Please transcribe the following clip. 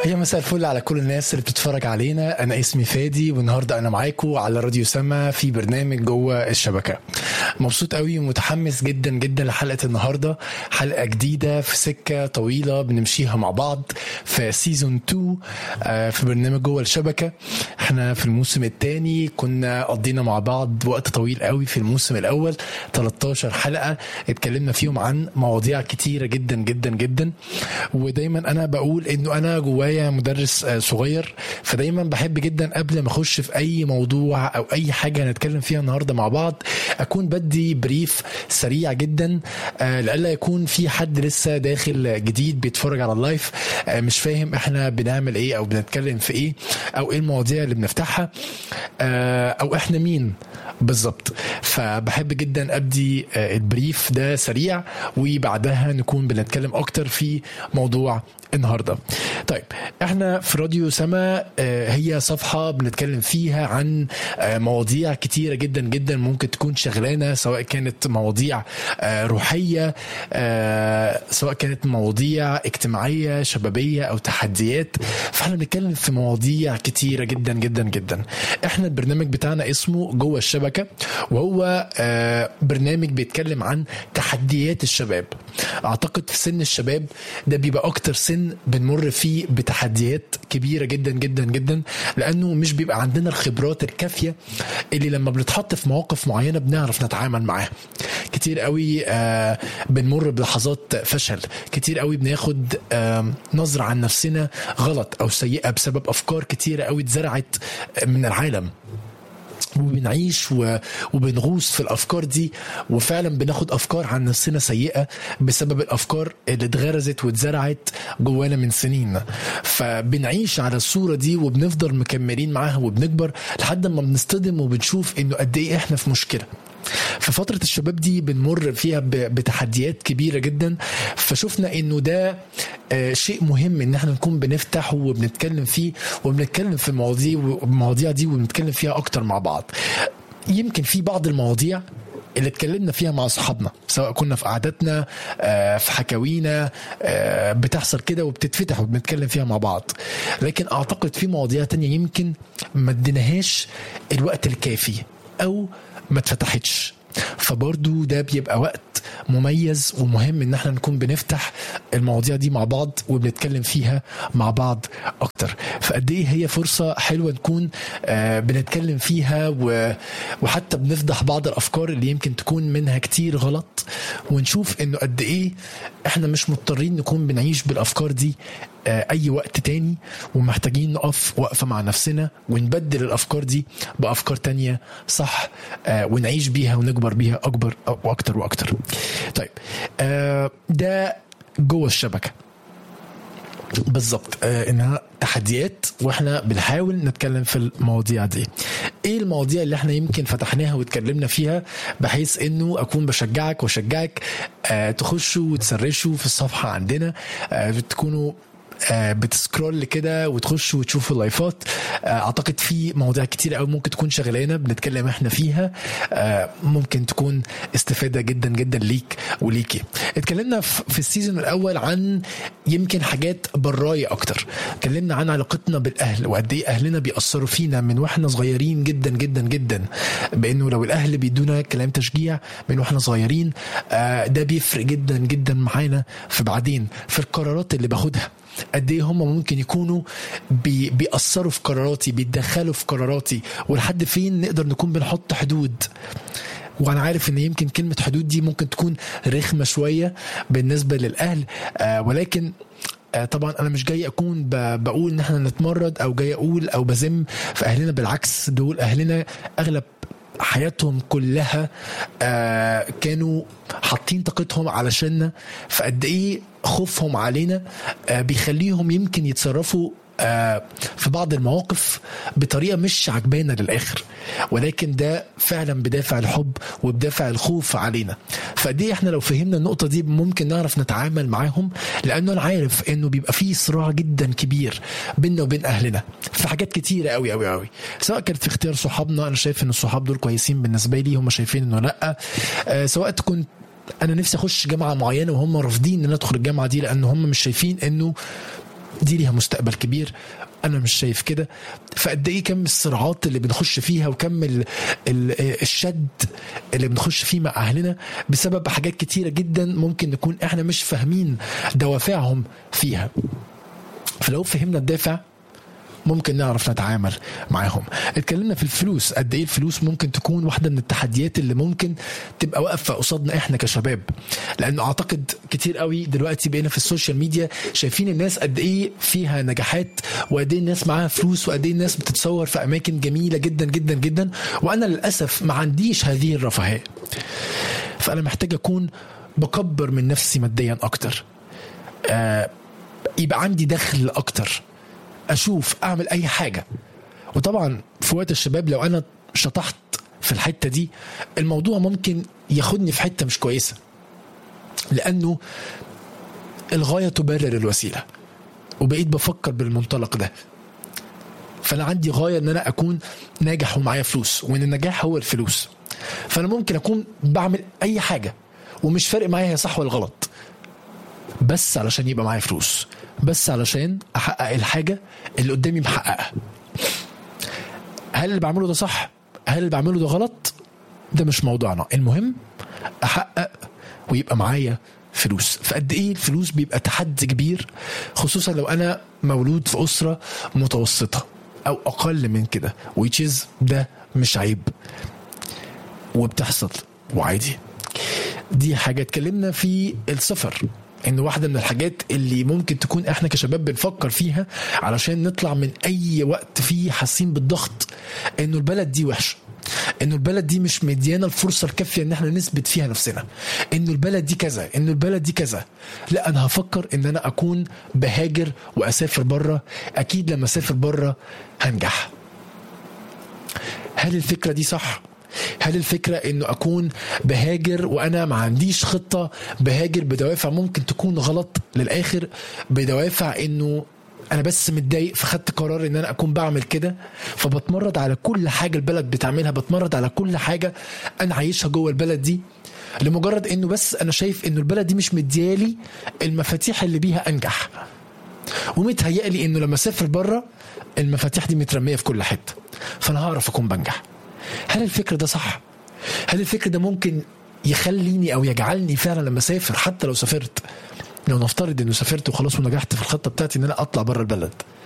يا مساء الفل على كل الناس اللي بتتفرج علينا. انا اسمي فادي والنهارده انا معاكم على راديو سما في برنامج جوه الشبكه. مبسوط قوي ومتحمس جدا جدا لحلقه النهارده، حلقه جديده في سكه طويله بنمشيها مع بعض في سيزون 2 في برنامج جوه الشبكه. احنا في الموسم الثاني كنا قضينا مع بعض وقت طويل قوي. في الموسم الاول 13 حلقه اتكلمنا فيهم عن مواضيع كتيره جدا جدا جدا، ودايما انا بقول انه انا جوايا مدرس صغير، فدايما بحب جدا قبل ما اخش في اي موضوع او اي حاجه هنتكلم فيها النهارده مع بعض اكون بدي بريف سريع جدا، لألا يكون في حد لسه داخل جديد بيتفرج على اللايف مش فاهم احنا بنعمل ايه او بنتكلم في ايه او ايه المواضيع اللي بنفتحها او احنا مين بالظبط. فبحب جدا ابدي البريف ده سريع وبعدها نكون بنتكلم اكتر في موضوع النهارده. طيب احنا في راديو سما هي صفحة بنتكلم فيها عن مواضيع كتيرة جدا جدا ممكن تكون شغلانة، سواء كانت مواضيع روحية، سواء كانت مواضيع اجتماعية شبابية او تحديات. فاحنا بنتكلم في مواضيع كتيرة جدا جدا جدا. احنا البرنامج بتاعنا اسمه جوه الشبكة، وهو برنامج بيتكلم عن تحديات الشباب. اعتقد في سن الشباب ده بيبقى اكتر سن بنمر فيه بتحديات كبيرة جدا جدا جدا، لأنه مش بيبقى عندنا الخبرات الكافية اللي لما بنتحط في مواقف معينة بنعرف نتعامل معاها. كتير قوي بنمر بلحظات فشل، كتير قوي بناخد نظرة عن نفسنا غلط أو سيئة بسبب أفكار كتيرة قوي اتزرعت من العالم، وبنعيش وبنغوص في الأفكار دي، وفعلا بناخد أفكار عن نفسنا سيئة بسبب الأفكار اللي اتغرزت واتزرعت جوانا من سنين. فبنعيش على الصورة دي وبنفضل مكملين معاها وبنكبر لحد ما بنصطدم وبنشوف إنه قد إيه إحنا في مشكلة. في فترة الشباب دي بنمر فيها بتحديات كبيرة جدا، فشوفنا انه ده شيء مهم ان احنا نكون بنفتح وبنتكلم فيه وبنتكلم في المواضيع دي وبنتكلم فيها اكتر مع بعض. يمكن في بعض المواضيع اللي اتكلمنا فيها مع أصحابنا، سواء كنا في قعدتنا في حكاوينا بتحصل كده وبتتفتح وبنتكلم فيها مع بعض، لكن أعتقد في مواضيع تانية يمكن ما اديناهاش الوقت الكافي أو ما اتفتحتش. فبرضو ده بيبقى وقت مميز ومهم ان احنا نكون بنفتح المواضيع دي مع بعض وبنتكلم فيها مع بعض اكتر. فقد ايه هي فرصة حلوة نكون بنتكلم فيها وحتى بنفضح بعض الافكار اللي يمكن تكون منها كتير غلط، ونشوف انه قد ايه احنا مش مضطرين نكون بنعيش بالافكار دي اي وقت تاني، ومحتاجين نقف وقفة مع نفسنا ونبدل الافكار دي بافكار تانية صح، ونعيش بيها ونكبر بيها اكبر واكتر واكتر. طيب ده جوه الشبكة بالظبط، انها تحديات واحنا بنحاول نتكلم في المواضيع دي. ايه المواضيع اللي احنا يمكن فتحناها واتكلمنا فيها، بحيث انه اكون بشجعك وشجعك تخشوا وتسرشوا في الصفحة عندنا، تكونوا بتسكرول كده وتخش وتشوف اللايفات. اعتقد في مواضيع كتير قوي ممكن تكون شغلانه بنتكلم احنا فيها، ممكن تكون استفاده جدا جدا ليك وليكي. اتكلمنا في السيزون الاول عن يمكن حاجات برايه اكتر، اتكلمنا عن علاقتنا بالاهل وقد ايه اهلنا بيأثروا فينا من واحنا صغيرين جدا جدا جدا، بانه لو الاهل بيدونا كلام تشجيع من واحنا صغيرين ده بيفرق جدا جدا معانا في بعدين في القرارات اللي باخدها. قد ايه هم ممكن يكونوا بيأثروا في قراراتي، بيتدخلوا في قراراتي، ولحد فين نقدر نكون بنحط حدود. وانا عارف ان يمكن كلمة حدود دي ممكن تكون رخمة شوية بالنسبة للأهل، ولكن طبعا انا مش جاي اكون بقول ان احنا نتمرد او جاي اقول او بذم في اهلنا، بالعكس دول اهلنا اغلب حياتهم كلها كانوا حاطين طاقتهم علشاننا. فقد ايه خوفهم علينا بيخليهم يمكن يتصرفوا في بعض المواقف بطريقة مش عجبانة للآخر، ولكن ده فعلا بدافع الحب وبدافع الخوف علينا. فدي احنا لو فهمنا النقطة دي ممكن نعرف نتعامل معاهم، لأنه أنا عارف إنه بيبقى فيه صراع جدا كبير بيننا وبين أهلنا في حاجات كتيرة قوي قوي قوي، سواء كانت في اختيار صحابنا. أنا شايف إن الصحاب دول كويسين بالنسبة لي، هم شايفين إنه لأ. سواء تكون أنا نفسي أخش جامعة معينة وهم رافضين إن أدخل الجامعة دي لأن هم مش شايفين إنه دي ليها مستقبل كبير، انا مش شايف كده. فقد ايه كم الصراعات اللي بنخش فيها وكم الشد اللي بنخش فيه مع اهلنا بسبب حاجات كتيرة جدا ممكن نكون احنا مش فاهمين دوافعهم فيها. فلو فهمنا الدافع ممكن نعرف نتعامل معاهم. اتكلمنا في الفلوس، قد ايه الفلوس ممكن تكون واحدة من التحديات اللي ممكن تبقى واقفة قصادنا احنا كشباب، لانه اعتقد كتير قوي دلوقتي بقينا في السوشيال ميديا شايفين الناس قد ايه فيها نجاحات، وقد ايه الناس معاها فلوس، وقد ايه الناس بتتصور في اماكن جميلة جدا جدا جدا، وانا للاسف ما عنديش هذه الرفاهية. فانا محتاج اكون بكبر من نفسي ماديا اكتر، يبقى عندي دخل اكتر، اشوف اعمل اي حاجة. وطبعا في وقت الشباب لو انا شطحت في الحتة دي الموضوع ممكن ياخدني في حتة مش كويسة، لانه الغاية تبرر الوسيلة، وبقيت بفكر بالمنطلق ده. فانا عندي غاية ان انا اكون ناجح ومعايا فلوس، وان النجاح هو الفلوس. فانا ممكن اكون بعمل اي حاجة ومش فارق معايا هي صح ولا غلط، بس علشان يبقى معايا فلوس، بس علشان احقق الحاجة اللي قدامي محققها. هل اللي بعمله ده صح؟ هل اللي بعمله ده غلط؟ ده مش موضوعنا، المهم احقق ويبقى معايا فلوس. فقد ايه الفلوس بيبقى تحدي كبير، خصوصا لو انا مولود في اسرة متوسطة او اقل من كده، which is ده مش عيب وبتحصل وعادي. دي حاجة. اتكلمنا في السفر، انه واحدة من الحاجات اللي ممكن تكون احنا كشباب بنفكر فيها علشان نطلع من اي وقت فيه حاسين بالضغط، انه البلد دي وحشة، انه البلد دي مش مديانا الفرصة الكافية ان احنا نثبت فيها نفسنا، انه البلد دي كذا، انه البلد دي كذا. لا، انا هفكر ان انا اكون بهاجر واسافر برا. اكيد لما اسافر برا هنجح. هل الفكرة دي صح؟ هل الفكرة انه اكون بهاجر وانا ما عنديش خطة بهاجر بدوافع ممكن تكون غلط للاخر، بدوافع انه انا بس متضايق فخدت قرار ان انا اكون بعمل كده، فبتمرد على كل حاجة البلد بتعملها، بتمرد على كل حاجة انا عايشها جوه البلد دي، لمجرد انه بس انا شايف انه البلد دي مش مديالي المفاتيح اللي بيها انجح، ومتهيألي انه لما اسافر بره المفاتيح دي مترمية في كل حتة فانا هعرف اكون بنجح. هل الفكر ده صح؟ هل الفكر ده ممكن يخليني او يجعلني فعلا لما اسافر، حتى لو سافرت، لو نفترض انه سافرت وخلاص ونجحت في الخطة بتاعتي ان انا اطلع بره البلد،